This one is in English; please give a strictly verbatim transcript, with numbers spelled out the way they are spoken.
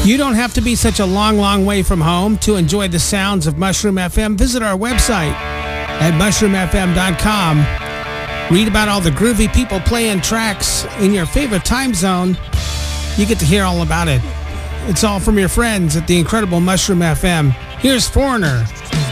You don't have to be such a long, long way from home to enjoy the sounds of Mushroom F M. Visit our website at mushroom f m dot com. Read about all the groovy people playing tracks in your favorite time zone. You get to hear all about it. It's all from your friends at the incredible Mushroom F M. Here's Foreigner.